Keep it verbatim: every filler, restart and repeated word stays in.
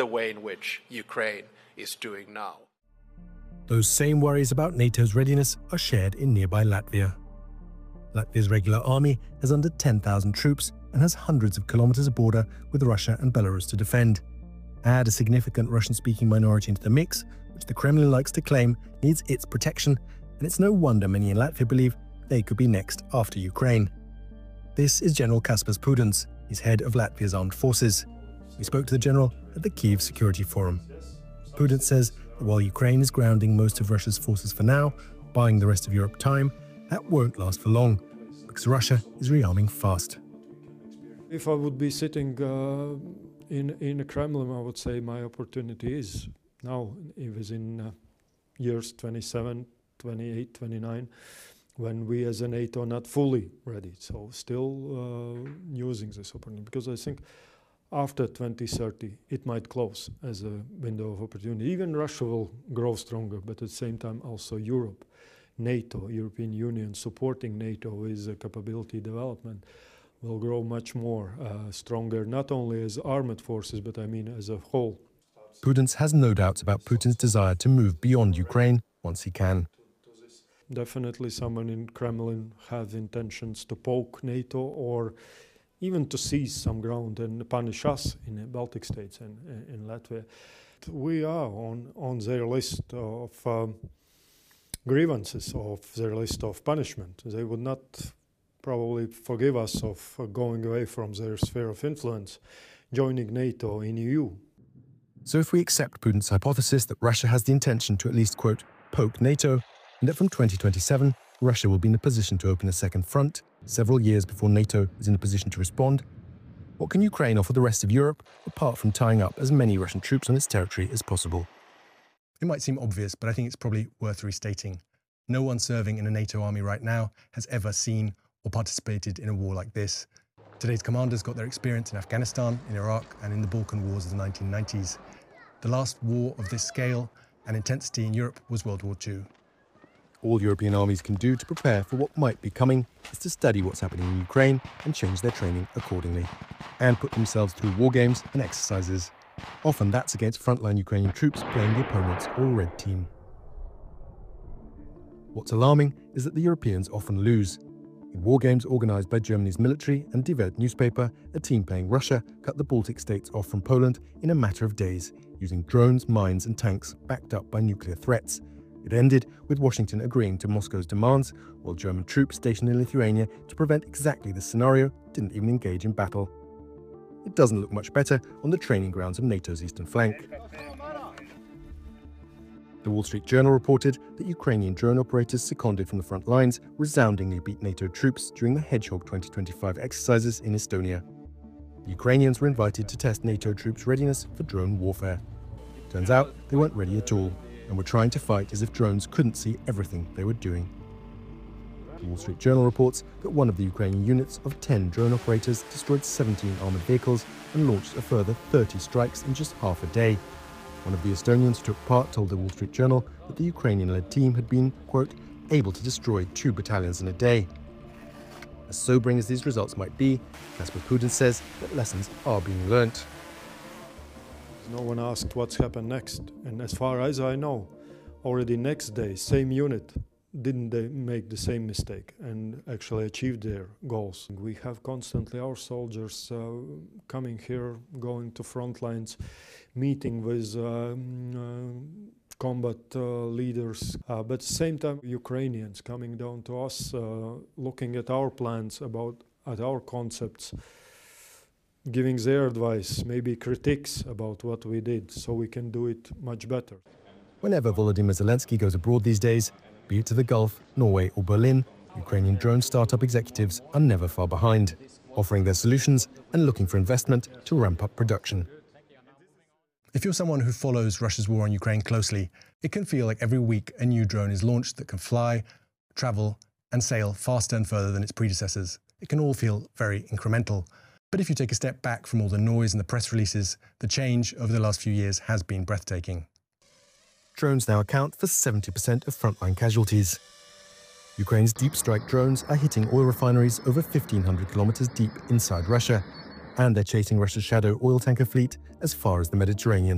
way in which Ukraine is doing now. Those same worries about NATO's readiness are shared in nearby Latvia. Latvia's regular army has under ten thousand troops and has hundreds of kilometers of border with Russia and Belarus to defend. Add a significant Russian-speaking minority into the mix, which the Kremlin likes to claim needs its protection, and it's no wonder many in Latvia believe they could be next after Ukraine. This is General Kaspars Pudens. He's head of Latvia's armed forces. We spoke to the general at the Kyiv Security Forum. Pudens says that while Ukraine is grounding most of Russia's forces for now, buying the rest of Europe time, that won't last for long, because Russia is rearming fast. If I would be sitting uh, in, in the Kremlin, I would say my opportunity is now, within uh, years twenty-seven, twenty-eight, twenty-nine, when we as a NATO are not fully ready. So still uh, using this opportunity, because I think after twenty thirty, it might close as a window of opportunity. Even Russia will grow stronger, but at the same time also Europe, NATO, European Union supporting NATO with uh, capability development will grow much more uh, stronger, not only as armed forces, but I mean as a whole. Pudens has no doubts about Putin's desire to move beyond Ukraine once he can. Definitely someone in Kremlin has intentions to poke NATO or even to seize some ground and punish us in the Baltic states and in Latvia. We are on, on their list of um, grievances, of their list of punishment. They would not probably forgive us of uh, going away from their sphere of influence, joining NATO in E U. So if we accept Putin's hypothesis that Russia has the intention to at least, quote, poke NATO, and that from twenty twenty-seven, Russia will be in a position to open a second front, several years before NATO is in a position to respond, what can Ukraine offer the rest of Europe, apart from tying up as many Russian troops on its territory as possible? It might seem obvious, but I think it's probably worth restating. No one serving in a NATO army right now has ever seen or participated in a war like this. Today's commanders got their experience in Afghanistan, in Iraq, and in the Balkan Wars of the nineteen nineties. The last war of this scale and intensity in Europe was World War Two. All European armies can do to prepare for what might be coming is to study what's happening in Ukraine and change their training accordingly, and put themselves through war games and exercises. Often that's against frontline Ukrainian troops playing the opponent's all-red team. What's alarming is that the Europeans often lose. In war games organised by Germany's military and Die Welt newspaper, a team playing Russia cut the Baltic states off from Poland in a matter of days, using drones, mines and tanks backed up by nuclear threats. It ended with Washington agreeing to Moscow's demands, while German troops stationed in Lithuania to prevent exactly this scenario didn't even engage in battle. It doesn't look much better on the training grounds of NATO's eastern flank. The Wall Street Journal reported that Ukrainian drone operators seconded from the front lines resoundingly beat NATO troops during the Hedgehog twenty twenty-five exercises in Estonia. The Ukrainians were invited to test NATO troops' readiness for drone warfare. Turns out they weren't ready at all, and were trying to fight as if drones couldn't see everything they were doing. The Wall Street Journal reports that one of the Ukrainian units of ten drone operators destroyed seventeen armoured vehicles and launched a further thirty strikes in just half a day. One of the Estonians who took part told the Wall Street Journal that the Ukrainian-led team had been, quote, able to destroy two battalions in a day. As sobering as these results might be, Kaspars Pudens says that lessons are being learnt. No one asked what's happened next, and as far as I know, already next day, same unit, didn't they make the same mistake and actually achieved their goals. We have constantly our soldiers uh, coming here, going to front lines, meeting with um, uh, combat uh, leaders, uh, but at the same time Ukrainians coming down to us, uh, looking at our plans, about at our concepts, giving their advice, maybe critiques about what we did, so we can do it much better. Whenever Volodymyr Zelensky goes abroad these days, be it to the Gulf, Norway or Berlin, Ukrainian drone startup executives are never far behind, offering their solutions and looking for investment to ramp up production. If you're someone who follows Russia's war on Ukraine closely, it can feel like every week a new drone is launched that can fly, travel and sail faster and further than its predecessors. It can all feel very incremental. But if you take a step back from all the noise and the press releases, the change over the last few years has been breathtaking. Drones now account for seventy percent of frontline casualties. Ukraine's deep strike drones are hitting oil refineries over fifteen hundred kilometers deep inside Russia, and they're chasing Russia's shadow oil tanker fleet as far as the Mediterranean.